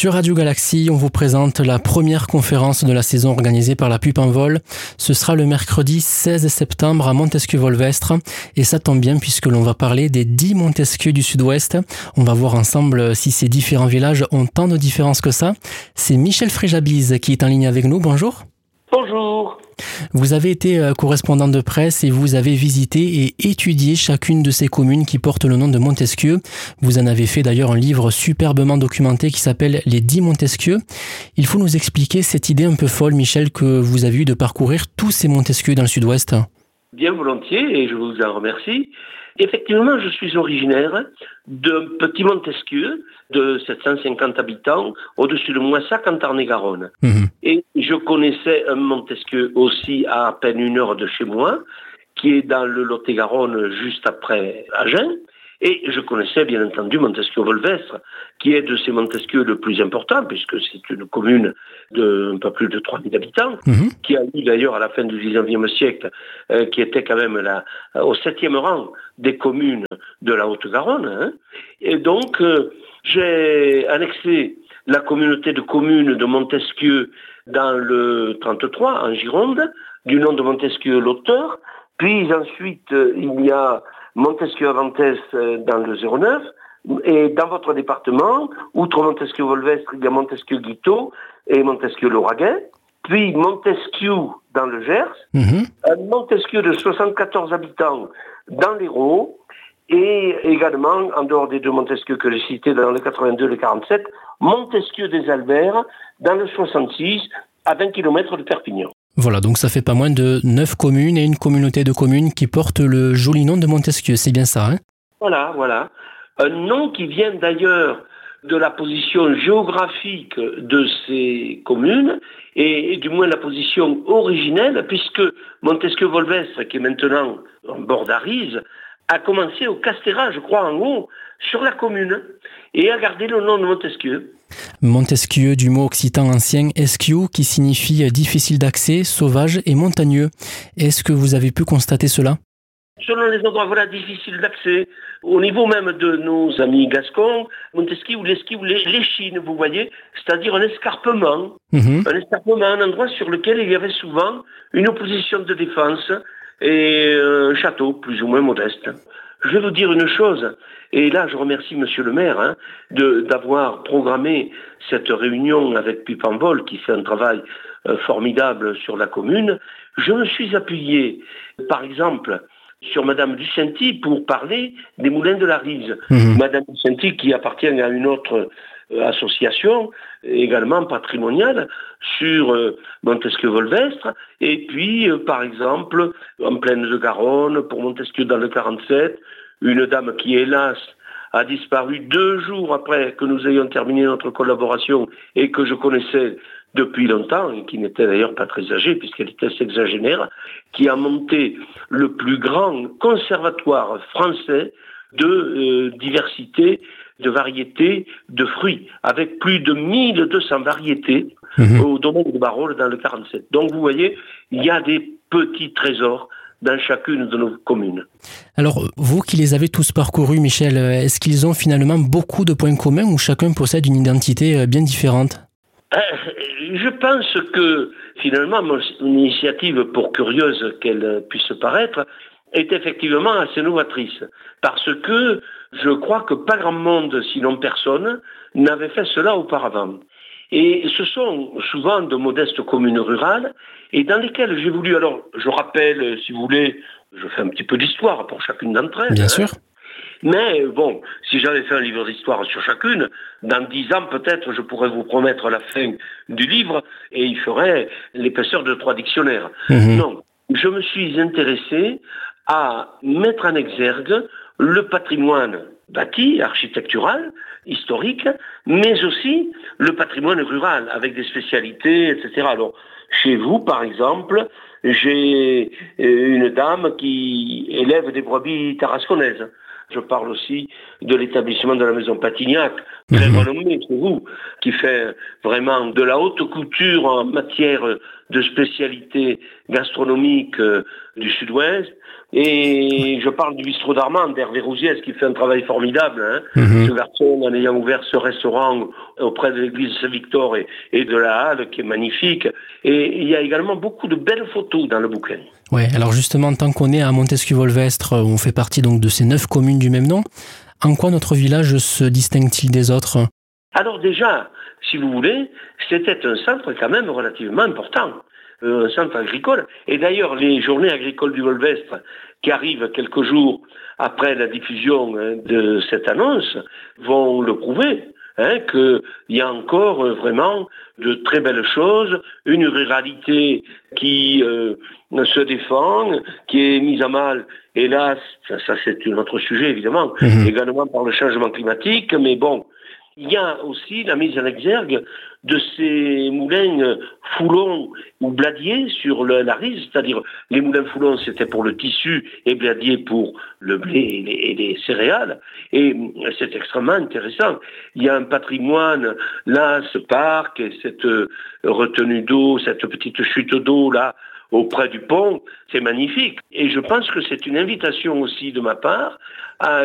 Sur Radio Galaxie, on vous présente la première conférence de la saison organisée par la Pup en Vol. Ce sera le mercredi 16 septembre à Montesquieu-Volvestre. Et ça tombe bien puisque l'on va parler des 10 Montesquieu du Sud-Ouest. On va voir ensemble si ces différents villages ont tant de différences que ça. C'est Michel Fréjabise qui est en ligne avec nous. Bonjour. Bonjour. Vous avez été correspondant de presse et vous avez visité et étudié chacune de ces communes qui portent le nom de Montesquieu. Vous en avez fait d'ailleurs un livre superbement documenté qui s'appelle Les 10 Montesquieu. Il faut nous expliquer cette idée un peu folle, Michel, que vous avez eue de parcourir tous ces Montesquieu dans le Sud-Ouest. Bien volontiers, et je vous en remercie. Effectivement, je suis originaire d'un petit Montesquieu de 750 habitants au-dessus de Moissac en Tarn-et-Garonne. Et je connaissais un Montesquieu aussi à peine 1 heure de chez moi, qui est dans le Lot-et-Garonne juste après Agen. Et je connaissais bien entendu Montesquieu-Volvestre, qui est de ces Montesquieu le plus important, puisque c'est une commune de un peu plus de 3000 habitants, qui a eu d'ailleurs à la fin du XIXe siècle, qui était quand même au 7e rang des communes de la Haute-Garonne. Et donc, j'ai annexé la communauté de communes de Montesquieu dans le 33, en Gironde, du nom de Montesquieu l'auteur. Puis ensuite, il y a Montesquieu-Avantès dans le 09, et dans votre département, outre Montesquieu-Volvestre, il y a Montesquieu-Guiteau et Montesquieu-Lauragais, puis Montesquieu dans le Gers, un Montesquieu de 74 habitants dans l'Hérault, et également, en dehors des 2 Montesquieu que j'ai cités dans le 82 et le 47, Montesquieu des Albères dans le 66, à 20 km de Perpignan. Voilà, donc ça fait pas moins de 9 communes et une communauté de communes qui portent le joli nom de Montesquieu, c'est bien ça, hein? Voilà. Un nom qui vient d'ailleurs de la position géographique de ces communes, et du moins la position originelle, puisque Montesquieu-Volvestre, qui est maintenant en bord d'Arise, a commencé au Castéra, je crois, en haut, sur la commune, et a gardé le nom de Montesquieu. Montesquieu, du mot occitan ancien esquiu, qui signifie difficile d'accès, sauvage et montagneux. Est-ce que vous avez pu constater cela? Selon les endroits, difficile d'accès. Au niveau même de nos amis gascons, Montesquieu ou l'échine, vous voyez, c'est-à-dire un escarpement. Un escarpement, un endroit sur lequel il y avait souvent une opposition de défense et un château plus ou moins modeste. Je vais vous dire une chose, et là je remercie Monsieur le maire d'avoir programmé cette réunion avec Pup en Vol, qui fait un travail formidable sur la commune. Je me suis appuyé, par exemple, sur Madame Ducenty pour parler des moulins de la Rise. Madame Ducenty qui appartient à une autre association, également patrimoniale, sur Montesquieu-Volvestre, et puis, par exemple, en Plaine de Garonne, pour Montesquieu dans le 47, une dame qui, hélas, a disparu 2 jours après que nous ayons terminé notre collaboration et que je connaissais depuis longtemps, et qui n'était d'ailleurs pas très âgée puisqu'elle était sexagénaire, qui a monté le plus grand conservatoire français de diversité, de variétés de fruits, avec plus de 1200 variétés au domaine de Barrault dans le 47. Donc vous voyez, il y a des petits trésors dans chacune de nos communes. Alors, vous qui les avez tous parcourus, Michel, est-ce qu'ils ont finalement beaucoup de points communs ou chacun possède une identité bien différente? Je pense que, finalement, mon initiative, pour curieuse qu'elle puisse paraître, est effectivement assez novatrice. Parce que je crois que pas grand monde, sinon personne, n'avait fait cela auparavant. Et ce sont souvent de modestes communes rurales, et dans lesquelles j'ai voulu, alors je rappelle, si vous voulez, je fais un petit peu d'histoire pour chacune d'entre elles. Bien sûr. Mais bon, si j'avais fait un livre d'histoire sur chacune, dans 10 ans peut-être je pourrais vous promettre la fin du livre, et il ferait l'épaisseur de 3 dictionnaires. Non, je me suis intéressé à mettre en exergue le patrimoine bâti, architectural, historique, mais aussi le patrimoine rural, avec des spécialités, etc. Alors, chez vous, par exemple, j'ai une dame qui élève des brebis tarasconnaises. Je parle aussi de l'établissement de la maison Patignac, très renommé chez vous, qui fait vraiment de la haute couture en matière de spécialité gastronomique du Sud-Ouest. Et je parle du bistrot d'Armand, d'Hervé Rousiès, qui fait un travail formidable. Ce garçon, en ayant ouvert ce restaurant auprès de l'église Saint-Victor et de la Halle, qui est magnifique. Et il y a également beaucoup de belles photos dans le bouquin. Ouais, alors justement, tant qu'on est à Montesquieu-Volvestre, on fait partie donc de ces 9 communes du même nom. En quoi notre village se distingue-t-il des autres ? Alors déjà, si vous voulez, c'était un centre quand même relativement important. Un centre agricole. Et d'ailleurs, les journées agricoles du Volvestre, qui arrivent quelques jours après la diffusion de cette annonce, vont le prouver, qu'il y a encore vraiment de très belles choses, une ruralité qui se défend, qui est mise à mal, hélas, ça c'est un autre sujet évidemment, également par le changement climatique, mais bon, il y a aussi la mise en exergue de ces moulins foulons ou bladiers sur la Rise, c'est-à-dire les moulins foulons c'était pour le tissu et bladier pour le blé et les céréales, et c'est extrêmement intéressant. Il y a un patrimoine, là, ce parc, et cette retenue d'eau, cette petite chute d'eau là, auprès du pont, c'est magnifique. Et je pense que c'est une invitation aussi de ma part à